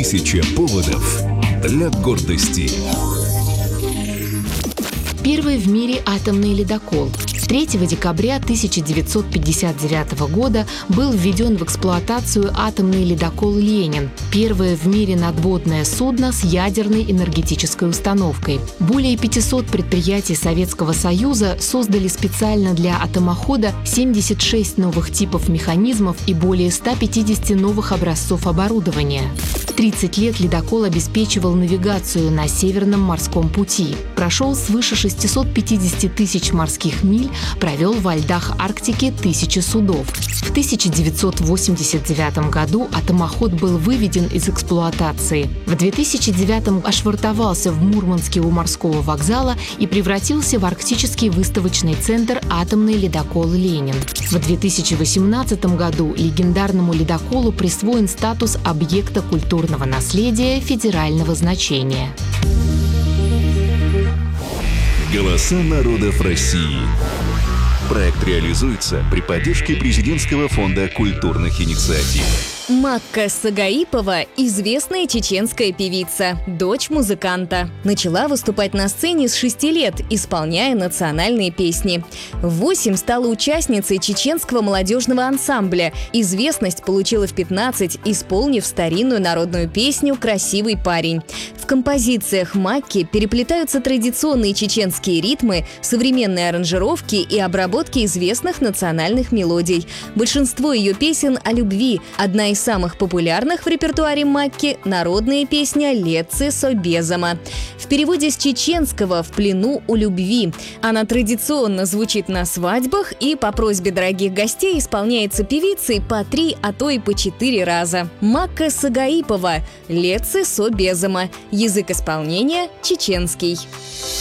1000 поводов для гордости. Первый в мире атомный ледокол. 3 декабря 1959 года был введен в эксплуатацию атомный ледокол «Ленин», первое в мире надводное судно с ядерной энергетической установкой. Более 500 предприятий Советского Союза создали специально для атомохода 76 новых типов механизмов и более 150 новых образцов оборудования. 30 лет ледокол обеспечивал навигацию на Северном морском пути. Прошел свыше 650 тысяч морских миль, провел во льдах Арктики 1000 судов. В 1989 году атомоход был выведен из эксплуатации. В 2009 ошвартовался в Мурманске у морского вокзала и превратился в арктический выставочный центр атомный ледокол «Ленин». В 2018 году легендарному ледоколу присвоен статус объекта культурного наследия федерального значения. Голоса народов России. Проект реализуется при поддержке Президентского фонда культурных инициатив. Макка Сагаипова – известная чеченская певица, дочь музыканта. Начала выступать на сцене с 6 лет, исполняя национальные песни. В 8 стала участницей чеченского молодежного ансамбля. Известность получила в 15, исполнив старинную народную песню «Красивый парень». В композициях Макки переплетаются традиционные чеченские ритмы, современные аранжировки и обработки известных национальных мелодий. Большинство ее песен о любви. Одна из самых популярных в репертуаре Макки – народная песня «Летце Собезама». В переводе с чеченского «В плену у любви». Она традиционно звучит на свадьбах и по просьбе дорогих гостей исполняется певицей по 3, а то и по 4 раза. Макка Сагаипова – «Летце Собезама». Язык исполнения – чеченский.